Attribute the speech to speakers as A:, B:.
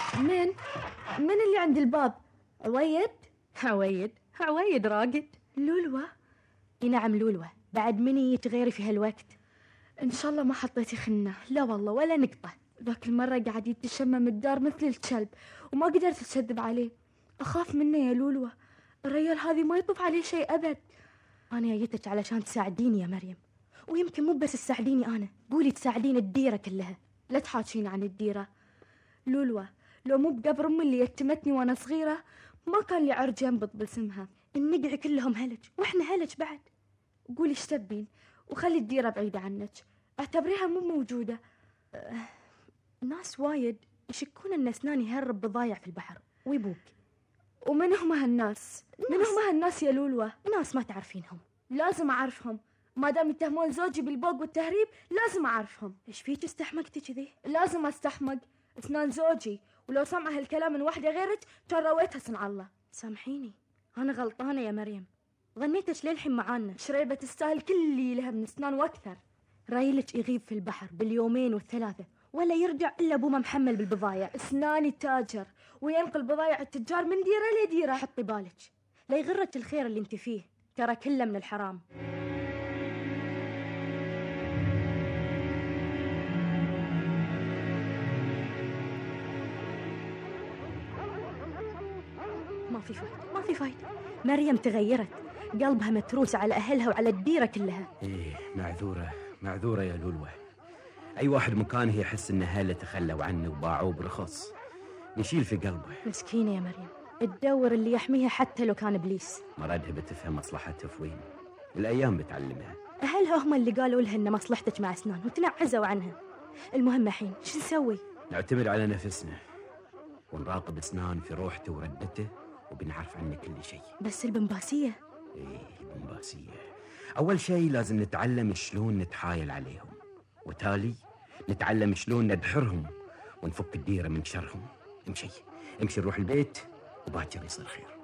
A: من اللي عند الباب؟
B: عويد راقد.
A: لولوة؟
B: نعم لولوة. بعد مني تغيري في هالوقت؟
A: إن شاء الله ما حطيتي خنة.
B: لا والله ولا نقطة.
A: ذاك المرة قاعد يتشمم الدار مثل الكلب وما قدرت أتشذب عليه. أخاف منه يا لولوة، الرجال هذه ما يطوف عليه شيء أبد.
B: أنا جيتك علشان تساعديني يا مريم، ويمكن مو بس تساعديني أنا، قولي تساعدين الديرة كلها.
A: لا تحاكين عن الديرة لولوة، لو مو بقبر أمي اللي يتمتني وأنا صغيرة ما كان لي عرج ينبض باسمها.
B: النقع كلهم هلج وإحنا هلج بعد.
A: قولي ايش تبين وخلي الديرة بعيدة عنك، اعتبريها مو موجودة.
B: ناس وايد يشكون ان اسناني هرب بضايع في البحر ويبوك.
A: ومن هم هالناس؟ من هم هالناس يا لولوة؟
B: ناس ما تعرفينهم.
A: لازم اعرفهم، ما دام يتهمون زوجي بالبوق والتهريب لازم اعرفهم.
B: ايش فيك استحمقتي كذي؟
A: لازم استحمق، اسنان زوجي، ولو سمع هالكلام من واحدة غيرك كان رويتها صنع الله.
B: سامحيني انا غلطانة يا مريم، ظنيتك للحين معانا.
A: شريبة تستاهل كل اللي لها من اسنان واكثر.
B: رايلك يغيب في البحر باليومين والثلاثة ولا يرجع إلا أبوه محمل بالبضايع.
A: اسناني تاجر وينقل بضايع التجار من ديرة لديرة.
B: حطي بالك لا يغرك الخير اللي انت فيه، ترى كله من الحرام. ما في فايدة. مريم تغيرت، قلبها متروس على أهلها وعلى الديرة كلها.
C: معذورة يا لولوة. أي واحد مكانه يحس إن أهله تخلوا عنه وباعوه برخص يشيل في قلبه.
B: مسكينة يا مريم، تدور اللي يحميها حتى لو كان إبليس.
C: مرادها بتفهم مصلحتها في وين، الأيام بتعلمها.
B: أهلها هم اللي قالوا لها إن مصلحتك مع أسنان وتنعزوا عنها. المهم الحين شو نسوي؟
C: نعتمد على نفسنا ونراقب أسنان في روحته وردته وبنعرف عنه كل شيء.
B: بس البنباسية؟
C: البنباسية أول شيء لازم نتعلم شلون نتحايل عليهم، وتالي نتعلم شلون ندحرهم ونفك الديرة من شرهم. امشي نروح البيت وباكر يصير خير.